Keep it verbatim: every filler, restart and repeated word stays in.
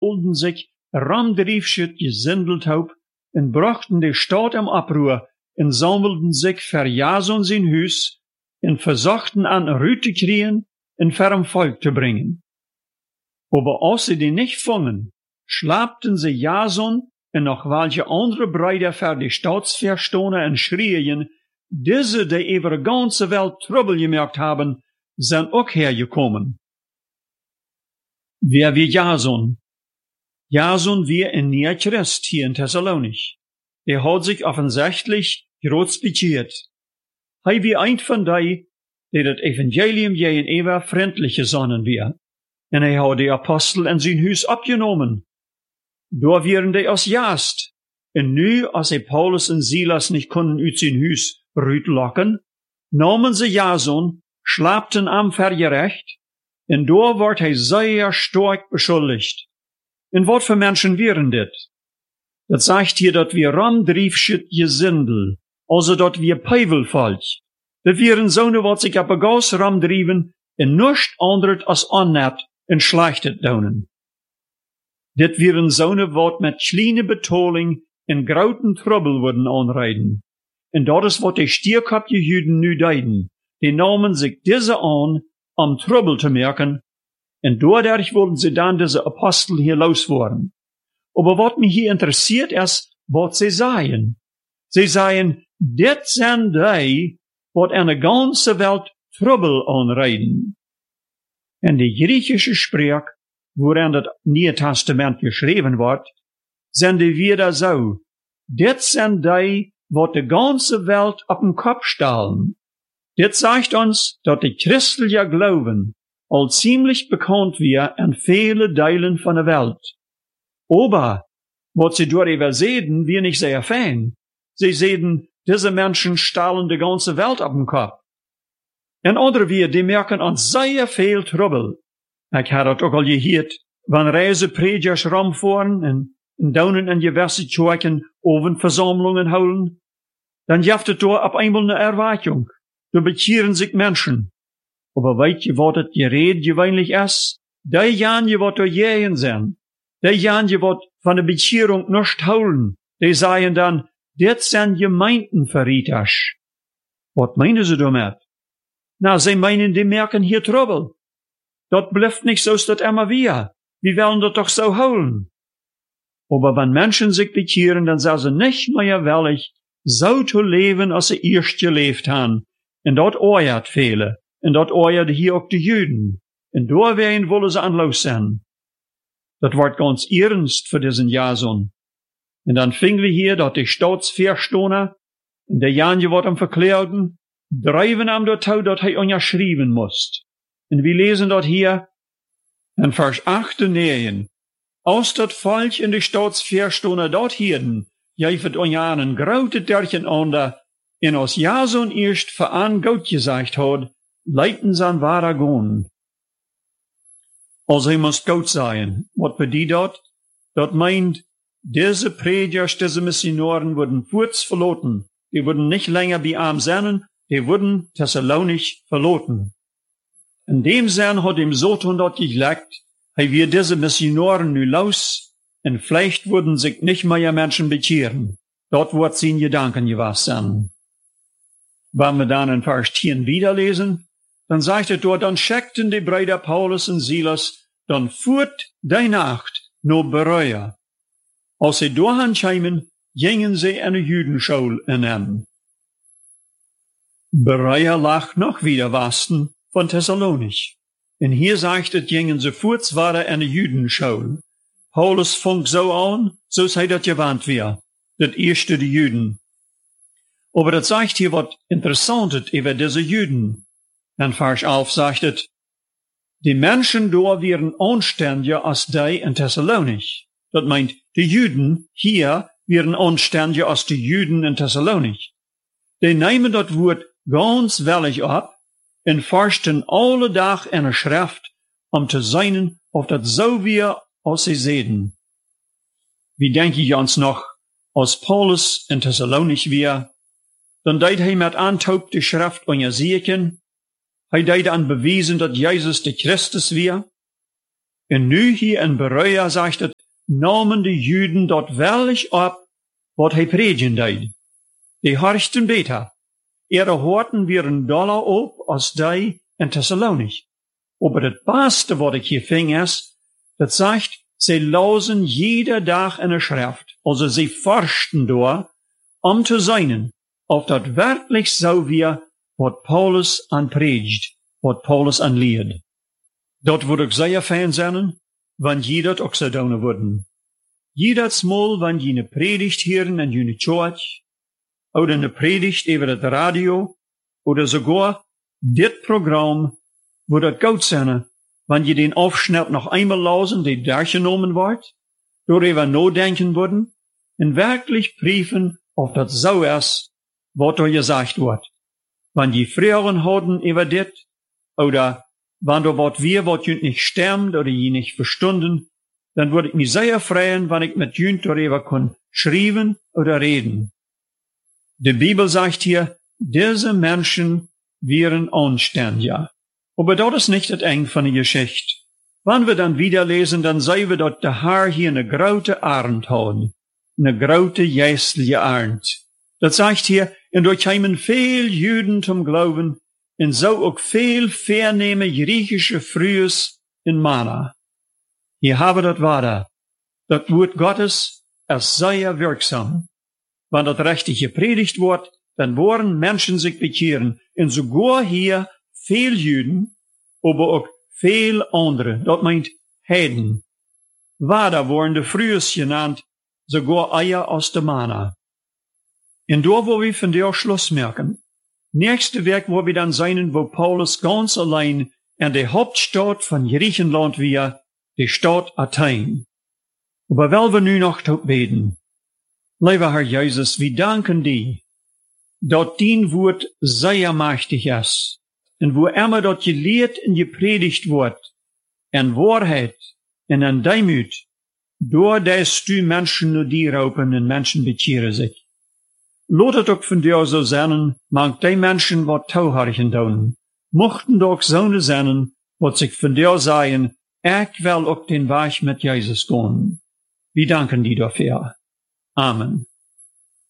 holden sich ramdriefschut gesindelt haup en brachten de Stadt im Abruhr en sammelten sich für Jason sein Hus en versuchten an Ruhe zu kriegen en ferm Volk zu bringen. Aber als sie die nicht fanden, schlappten sie Jason en noch welche andere Brüder für die Staatsverstohner en schrien, diese, die über die ganze Welt Trouble gemerkt haben, sind auch hergekommen. Wer wie Jason? Jason wie ein neuer Christ hier in Thessalonich. Er hat sich offensichtlich groß bekehrt. Er wie ein von denen, die das Evangelium gegenüber freundlich gesonnen wir. Und er hat die Apostel in sein Haus abgenommen. Da wären die als Jast. Und nu, als sie Paulus und Silas nicht konnten aus sein Haus rütlocken, nahmen sie Jason, schlappten am vergerecht, und da ward er sehr stark beschuldigt. Und wat für Menschen wären dit? Das sagt hier, dat wir ramdriefschut gesindel, also dat wir Peivelvolk. Dat wären Sohne, wat sich ab gas ramdrieven, en nichts anderes als annet en schlechtet daunen. Dit wären Sohne, wat mit kleine Betoling en grauten Trouble würden anreiden. Und dat is wat die stierkopje Juden nu deiden. Die nahmen sich diese an, am Trouble zu merken, und dadurch wurden sie dann diese Apostel hier losworden. Aber was mich hier interessiert ist, was sie sagen. Sie sagen, dit sind die, wat an der ganze Welt Trouble anreiden. In die griechische Sprache, worin das Neue Testament geschrieben wird, sind die wieder so. Dit sind die, wat die ganze Welt auf den Kopf stellen. Dit sagt uns, dass die christliche Glauben all ziemlich bekannt wir in viele Teilen von der Welt. Aber, was sie darüber sehen, wir nicht sehr fein. Sie sehen, diese Menschen stellen die ganze Welt auf den Kopf. Und andere wir, die merken an sehr viel Trouble. Ich habe das auch al gehört, wenn Reiseprediger rumfahren und, und daunen in gewisse Kirchen Ovenversammlungen holen, dann jaft es da auf einmal eine Erwartung. Da bekehren sich Menschen. Aber weißt ihr, was das Gerät gewöhnlich ist? Die Jan, die was da jähen sind, die Jan, die was von der Bekehrung nicht holen, die sagen dann, das sind Gemeindenverräters. Was meinen sie damit? Na, sie meinen, die merken hier Trouble. Das bleibt nicht so, dass immer wir. Wir wollen das doch so holen. Aber wenn Menschen sich bekehren, dann sind sie nicht mehr willig, so zu leben, als sie erst gelebt haben. Und dort euert viele. Und dort euert hier auch die Juden. Und da werden wollen sie anlos sein. Das wird ganz ernst für diesen Jason. Und dann fingen wir hier, dass die Staatsverstohner, in der Janje wird am Verklärten, dreiben am dort tau, dass er unterschrieben muss. Und wir lesen dort hier, in Vers acht und neun, aus dat Volk in die Staatsverstohner dort hierden, jäfet onjanen graute derchen ander, en als Jason erst veran Gott gesagt hat, leiten san Waragon. Also er muss Gott sein. Was bedeutet dort? Dort meint, diese Predigers, diese Missionaren wurden kurz verloten. Die wurden nicht länger bei ihm sein, die wurden Thessalonich verloten. In dem Sinn hat ihm Soton dort gelegt, er wird diese Missionaren nu los, und vielleicht würden sich nicht mehr Menschen bekehren. Dort wird sein Gedanken gewesen sein. Wenn wir dann in Vers zehn wieder lesen, dann sagt er dort, dann schickten die Brüder Paulus und Silas, dann fuhrt die Nacht nur Bereue. Als sie dahin kamen, gingen sie eine Judenschule in. Bereue lag noch wieder Westen von Thessalonich. Und hier sagt es, gingen sie fort, war eine Judenschule. Paulus fängt so an, so sei das gewandt wir, das erste die Juden. Aber das sagt hier was Interessantes über diese Juden. In Vers elf sagt es, die Menschen da wären anständiger als die in Thessalonich. Das meint, die Juden hier wären anständiger als die Juden in Thessalonich. Die nehmen das Wort ganz willig ab und forschen alle Tag in der Schrift, um zu sein, ob das so wir als sie sehen. Wie denke ich uns noch, als Paulus in Thessalonich wir, dann deed hij met aantoop de Schrift onderzoeken. Hij deed aan bewijzen dat Jezus de Christus weer. En nu hier in Berea sagt het, namen de Juden dat wellig op, wat hij predigen deed. Die horchten beter. Ihre Horten wären doller op als die in Thessalonich. Aber das beste, wat ik hier ving, is, dat sagt, sie lausen jeder Tag in der Schrift. Also sie forschten door, um zu sehen, ob das wirklich so wie, wat Paulus anpredigt, wat Paulus anleert. Dat würde ik sehr fijn zijn, wenn je dat ook zou doen würden. Jedes Mal, wenn je eine Predigt hören in jene Church, oder eine Predigt über das Radio, oder sogar dit Programm, wo das gut sein, wenn je den Aufschnitt noch einmal lesen, der durchgenommen wird, darüber nachdenken würden, und wirklich prüfen, ob das so ist, was da gesagt wird. Wenn je Fragen haben über dit, oder wenn da was wir, was jünt nicht stimmt, oder je nicht verstanden, dann würde ich mich sehr freuen, wenn ich mit jünt darüber kann schreiben oder reden. Die Bibel sagt hier, diese Menschen wären anständig. Aber das ist nicht das Ende von der Geschichte. Wenn wir dann wieder lesen, dann sehen wir, dass der Herr hier eine große Arend hat. Eine große geistliche Arend. Das sagt hier, und durch kämen viel Juden zum Glauben, und so auch viel vernehme griechische Frühes in Mana. Hier haben wir das weiter. Das Wort Gottes ist sehr wirksam. Wenn das richtig gepredigt wird, dann wollen Menschen sich bekehren. Und sogar hier viel Juden, aber auch viel andere. Das meint Heiden. Weiter wurden die Frühes genannt, sogar Eier aus der Mana. Und da, wo wir von der Schluss merken, nächste Werk, wo wir dann sein, wo Paulus ganz allein in der Hauptstadt von Griechenland wir, die Stadt Athen. Aber weil wir nu noch beten, lieber Herr Jesus, wir danken dir, dass dein Wort sehr mächtig ist. Und wo immer das gelehrt und gepredigt wird, in Wahrheit und in Demut, da lässt du Menschen nur die raupen und Menschen bekehren sich. Laat het ook von dir so sein, mag die Menschen wat tauharchen tun. Mochten doch so sein, wat sich von dir sagen, ich will auch den Weg mit Jesus gehen. Wir danken dir dafür. Amen.